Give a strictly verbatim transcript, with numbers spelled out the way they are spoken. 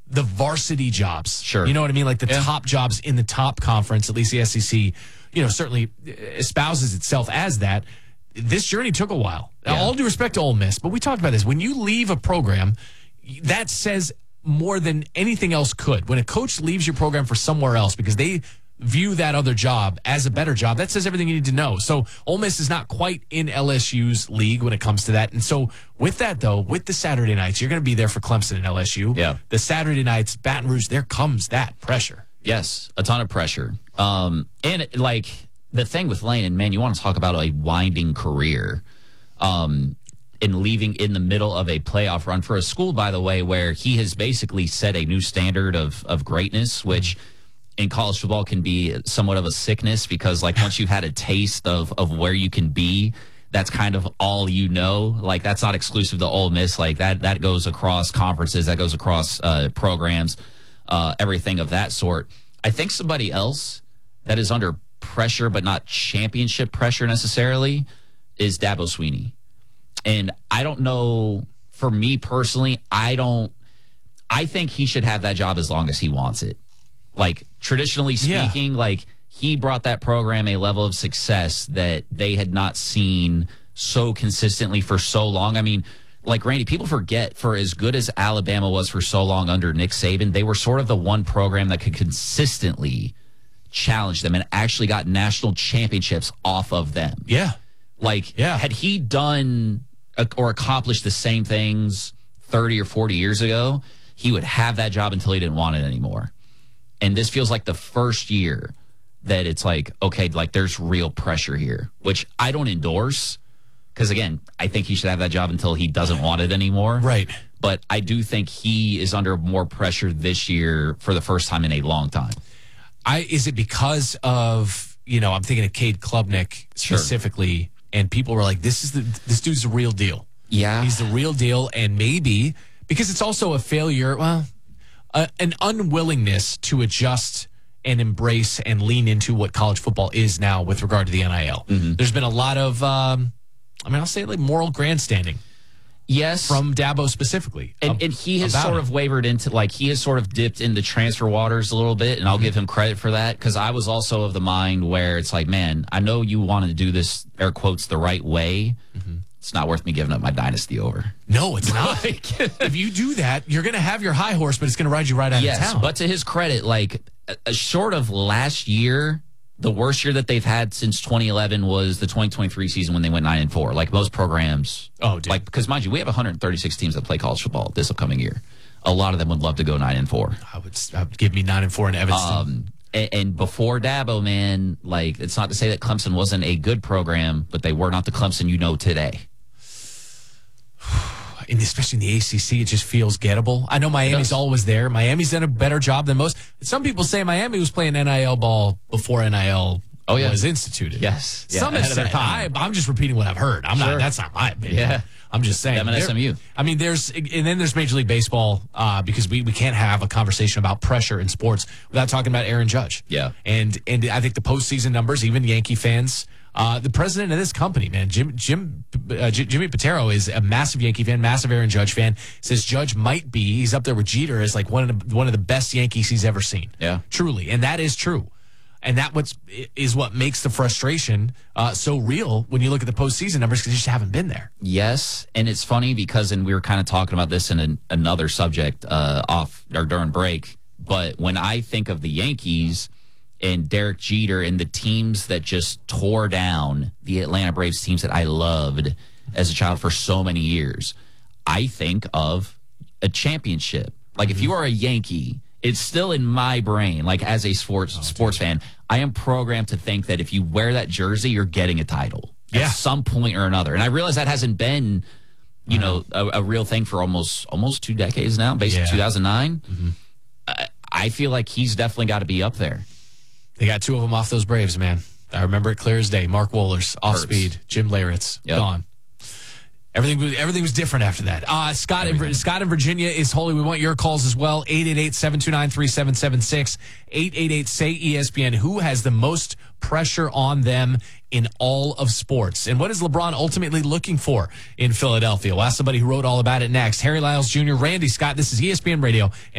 the varsity jobs. Sure. You know what I mean? Like the Yeah. top jobs in the top conference, at least the S E C, you know, certainly espouses itself as that. This journey took a while. Yeah. All due respect to Ole Miss, but we talked about this. When you leave a program, that says more than anything else could. When a coach leaves your program for somewhere else because they view that other job as a better job, that says everything you need to know. So Ole Miss is not quite in L S U's league when it comes to that. And so with that, though, with the Saturday nights, you're going to be there for Clemson and L S U. Yeah. The Saturday nights, Baton Rouge, there comes that pressure. Yes, a ton of pressure. Um, and, like, the thing with Lane, and, man, you want to talk about a winding career. Um in leaving in the middle of a playoff run for a school, by the way, where he has basically set a new standard of of greatness, which in college football can be somewhat of a sickness because, like, once you've had a taste of of where you can be, that's kind of all you know. Like, that's not exclusive to Ole Miss. Like, that that goes across conferences, that goes across uh, programs, uh, everything of that sort. I think somebody else that is under pressure, but not championship pressure necessarily, is Dabo Swinney. And I don't know, for me personally, I don't, I think he should have that job as long as he wants it. Like, traditionally speaking, yeah. like, he brought that program a level of success that they had not seen so consistently for so long. I mean, like, Randy, people forget, for as good as Alabama was for so long under Nick Saban, they were sort of the one program that could consistently challenge them and actually got national championships off of them. Yeah. Like, yeah. had he done or accomplished the same things thirty or forty years ago, he would have that job until he didn't want it anymore. And this feels like the first year that it's like, okay, like, there's real pressure here, which I don't endorse because, again, I think he should have that job until he doesn't want it anymore. Right. But I do think he is under more pressure this year for the first time in a long time. I Is it because of, you know, I'm thinking of Cade Klubnik specifically, sure. And people were like, this is the this dude's the real deal. Yeah. He's the real deal. And maybe because it's also a failure, well, a, an unwillingness to adjust and embrace and lean into what college football is now with regard to the N I L. Mm-hmm. There's been a lot of, um, I mean, I'll say like moral grandstanding. Yes. From Dabo specifically. And, ab- and he has sort it. of wavered into, like, he has sort of dipped into transfer waters a little bit, and I'll mm-hmm. give him credit for that, because I was also of the mind where it's like, man, I know you want to do this, air quotes, the right way. Mm-hmm. It's not worth me giving up my dynasty over. No, it's not. If you do that, you're going to have your high horse, but it's going to ride you right out yes, of town. But to his credit, like, a, a short of last year, the worst year that they've had since twenty eleven was the twenty twenty-three season when they went nine and four. Like, most programs. Oh, dude. Like, because, mind you, we have one hundred thirty-six teams that play college football this upcoming year. A lot of them would love to go nine and four. I would, I would give me nine and four in Evanston. Um, and, and before Dabo, man, like, it's not to say that Clemson wasn't a good program, but they were not the Clemson you know today. And especially in the A C C, it just feels gettable. I know Miami's always there. Miami's done a better job than most. Some people say Miami was playing N I L ball before N I L oh, yeah. was instituted. Yes. Some yeah, have said, I, I'm just repeating what I've heard. I'm sure. not. That's not my opinion. Yeah. I'm just saying. Them and S M U. I mean, there's and then there's Major League Baseball uh, because we, we can't have a conversation about pressure in sports without talking about Aaron Judge. Yeah. And and I think the postseason numbers, even Yankee fans. Uh, the president of this company, man, Jim, Jim, uh, J- Jimmy Patero is a massive Yankee fan, massive Aaron Judge fan. Says Judge might be, he's up there with Jeter as like one of the one of the best Yankees he's ever seen. Yeah, truly, and that is true, and that what's is what makes the frustration uh, so real when you look at the postseason numbers because you just haven't been there. Yes, and it's funny because, and we were kind of talking about this in an, another subject uh, off or during break, but when I think of the Yankees and Derek Jeter and the teams that just tore down the Atlanta Braves, teams that I loved as a child for so many years, I think of a championship. Like, mm-hmm. if you are a Yankee, it's still in my brain, like, as a sports oh, sports dude. fan, I am programmed to think that if you wear that jersey, you're getting a title yeah. at some point or another. And I realize that hasn't been, you know, a, a real thing for almost almost two decades now, basically yeah. two thousand nine. Mm-hmm. I, I feel like he's definitely got to be up there. They got two of them off those Braves, man. I remember it clear as day. Mark Wohlers, off Hurts. speed. Jim Leyritz, yep. gone. Everything was everything was different after that. Uh, Scott in, Scott in Virginia is holy. We want your calls as well. eight eight eight, seven two nine, three seven seven six. eight eight eight, say E S P N. Who has the most pressure on them in all of sports? And what is LeBron ultimately looking for in Philadelphia? We'll ask somebody who wrote all about it next. Harry Lyles Junior, Randy Scott. This is E S P N Radio.